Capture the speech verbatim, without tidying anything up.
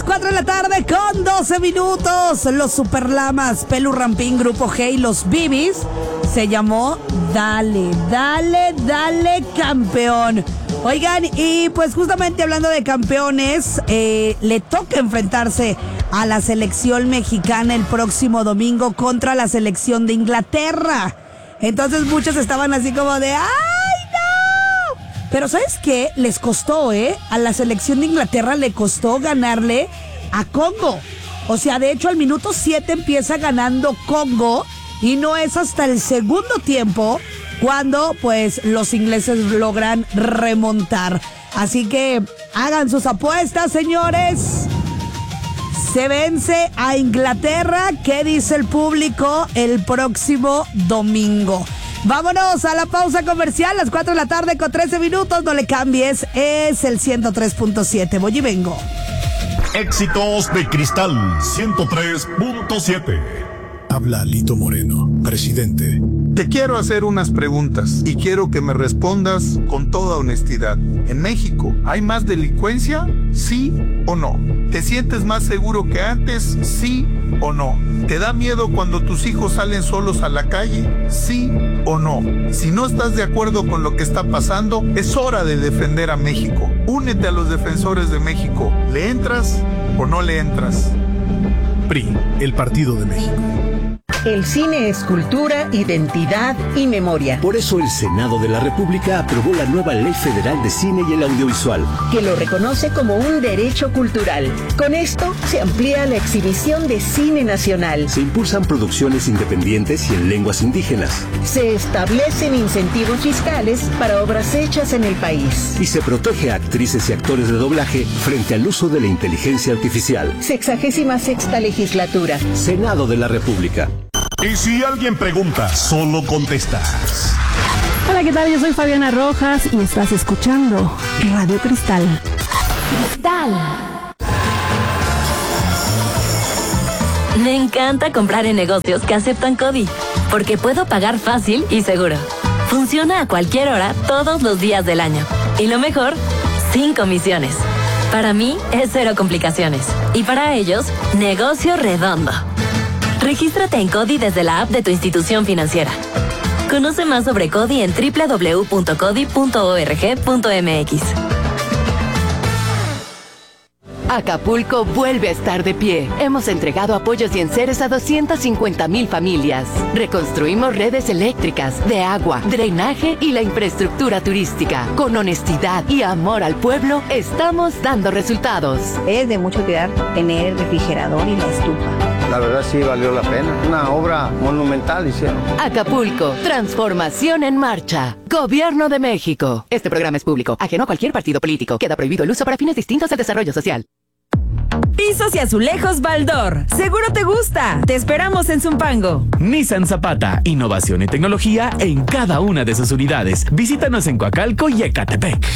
las cuatro de la tarde con doce minutos. Los Superlamas, Pelu Rampín, Grupo G y los Bibis se llamó Dale, Dale, Dale Campeón. Oigan, y pues justamente hablando de campeones, eh, le toca enfrentarse a la selección mexicana el próximo domingo contra la selección de Inglaterra. Entonces muchos estaban así como de ¡ay, no! Pero ¿sabes qué? Les costó, ¿eh? A la selección de Inglaterra le costó ganarle a Congo. O sea, de hecho al minuto siete empieza ganando Congo y no es hasta el segundo tiempo cuando pues los ingleses logran remontar. Así que hagan sus apuestas, señores. Se vence a Inglaterra. ¿Qué dice el público el próximo domingo? Vámonos a la pausa comercial, las cuatro de la tarde con trece minutos. No le cambies, es el ciento tres punto siete. Voy y vengo. Éxitos de Cristal ciento tres punto siete. Habla Lito Moreno, presidente. Te quiero hacer unas preguntas y quiero que me respondas con toda honestidad. ¿En México hay más delincuencia? ¿Sí o no? ¿Te sientes más seguro que antes? ¿Sí o no? ¿Te da miedo cuando tus hijos salen solos a la calle? ¿Sí o no? Si no estás de acuerdo con lo que está pasando, es hora de defender a México. Únete a los defensores de México. ¿Le entras o no le entras? P R I, el Partido de México. El cine es cultura, identidad y memoria. Por eso el Senado de la República aprobó la nueva Ley Federal de Cine y el Audiovisual, que lo reconoce como un derecho cultural. Con esto se amplía la exhibición de cine nacional. Se impulsan producciones independientes y en lenguas indígenas. Se establecen incentivos fiscales para obras hechas en el país. Y se protege a actrices y actores de doblaje frente al uso de la inteligencia artificial. Sexagésima sexta legislatura. Senado de la República. Y si alguien pregunta, solo contestas. Hola, ¿qué tal? Yo soy Fabiana Rojas y estás escuchando Radio Cristal. Cristal. Me encanta comprar en negocios que aceptan CODI, porque puedo pagar fácil y seguro. Funciona a cualquier hora, todos los días del año. Y lo mejor, sin comisiones. Para mí es cero complicaciones. Y para ellos, negocio redondo. Regístrate en CODI desde la app de tu institución financiera. Conoce más sobre CODI en doble u doble u doble u punto codi punto org punto m x. Acapulco vuelve a estar de pie. Hemos entregado apoyos y enseres a doscientas cincuenta mil familias. Reconstruimos redes eléctricas, de agua, drenaje y la infraestructura turística. Con honestidad y amor al pueblo, estamos dando resultados. Es de mucho cuidar tener el refrigerador y la estufa. La verdad sí valió la pena. Una obra monumental hicieron. Acapulco, transformación en marcha. Gobierno de México. Este programa es público, ajeno a cualquier partido político. Queda prohibido el uso para fines distintos del desarrollo social. Pisos y azulejos Baldor. Seguro te gusta. Te esperamos en Zumpango. Nissan Zapata. Innovación y tecnología en cada una de sus unidades. Visítanos en Coacalco y Ecatepec.